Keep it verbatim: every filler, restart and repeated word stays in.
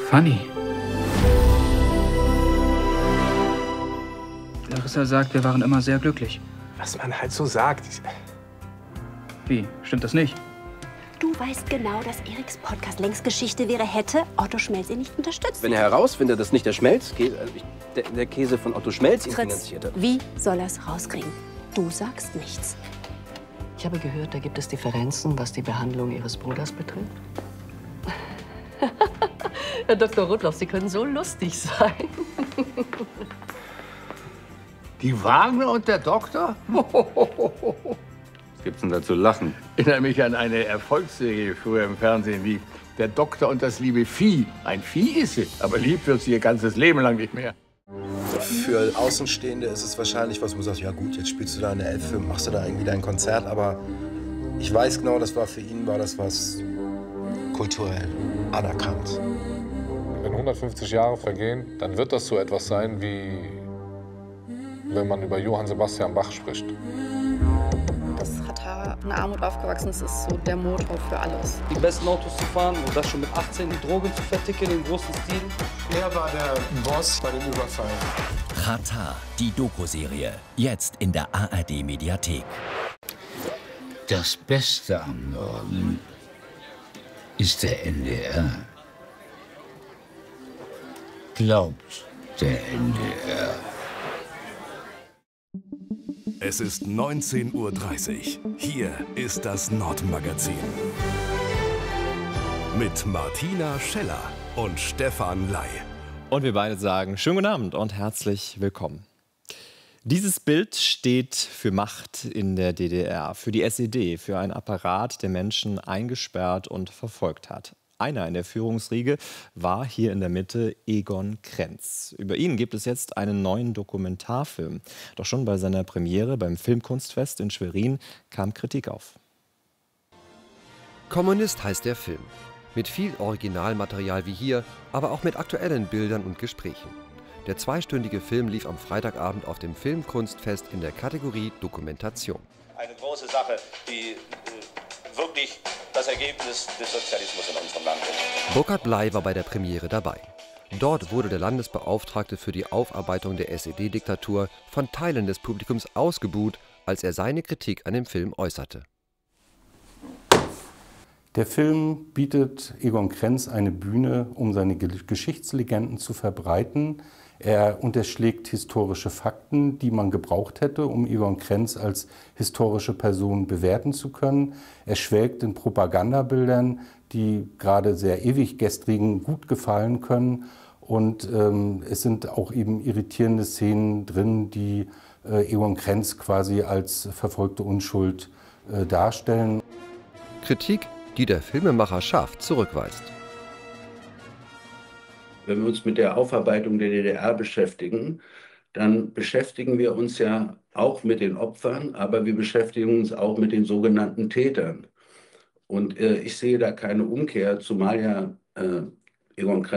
Fanny. Larissa sagt, wir waren immer sehr glücklich. Was man halt so sagt. Wie? Stimmt das nicht? Du weißt genau, dass Eriks Podcast längst Geschichte wäre, hätte Otto Schmelz ihn nicht unterstützt. Wenn er herausfindet, dass nicht der Schmelz, der, der Käse von Otto Schmelz ihn Fritz, finanziert hat. wie soll er es rauskriegen? Du sagst nichts. Ich habe gehört, da gibt es Differenzen, was die Behandlung Ihres Bruders betrifft. Herr Doktor Rudloff, Sie können so lustig sein. Die Wagner und der Doktor? Was gibt's denn da zu lachen? Ich erinnere mich an eine Erfolgsserie, die früher im Fernsehen lief. Der Doktor und das liebe Vieh. Ein Vieh ist sie, aber lieb wird sie ihr ganzes Leben lang nicht mehr. Für Außenstehende ist es wahrscheinlich was, wo man sagt, ja gut, jetzt spielst du da eine Elbfilm, machst du da irgendwie dein Konzert, aber ich weiß genau, das war für ihn, war das was kulturell anerkannt. Wenn hundertfünfzig Jahre vergehen, dann wird das so etwas sein, wie wenn man über Johann Sebastian Bach spricht. Das hat er in Armut aufgewachsen, das ist so der Motor für alles. Die besten Autos zu fahren und das schon mit achtzehn, die Drogen zu verticken im großen Stil. Er war der Boss bei dem Überfall. Ratar, die Doku-Serie, jetzt in der A R D-Mediathek. Das Beste am Norden ist der N D R. Glaubt der N D R. Es ist neunzehn Uhr dreißig. Hier ist das Nordmagazin. Mit Martina Scheller und Stefan Ley. Und wir beide sagen schönen guten Abend und herzlich willkommen. Dieses Bild steht für Macht in der D D R, für die S E D, für einen Apparat, der Menschen eingesperrt und verfolgt hat. Einer in der Führungsriege war hier in der Mitte Egon Krenz. Über ihn gibt es jetzt einen neuen Dokumentarfilm. Doch schon bei seiner Premiere beim Filmkunstfest in Schwerin kam Kritik auf. Kommunist heißt der Film. Mit viel Originalmaterial wie hier, aber auch mit aktuellen Bildern und Gesprächen. Der zweistündige Film lief am Freitagabend auf dem Filmkunstfest in der Kategorie Dokumentation. Eine große Sache, die äh, wirklich das Ergebnis des Sozialismus in unserem Land ist. Burkhard Bley war bei der Premiere dabei. Dort wurde der Landesbeauftragte für die Aufarbeitung der S E D-Diktatur von Teilen des Publikums ausgebuht, als er seine Kritik an dem Film äußerte. Der Film bietet Egon Krenz eine Bühne, um seine Geschichtslegenden zu verbreiten. Er unterschlägt historische Fakten, die man gebraucht hätte, um Egon Krenz als historische Person bewerten zu können. Er schwelgt in Propagandabildern, die gerade sehr ewiggestrigen gut gefallen können. Und ähm, es sind auch eben irritierende Szenen drin, die äh, Egon Krenz quasi als verfolgte Unschuld äh, darstellen. Kritik, die der Filmemacher scharf zurückweist. Wenn wir uns mit der Aufarbeitung der D D R beschäftigen, dann beschäftigen wir uns ja auch mit den Opfern, aber wir beschäftigen uns auch mit den sogenannten Tätern. Und äh, ich sehe da keine Umkehr, zumal ja äh, Egon Krenz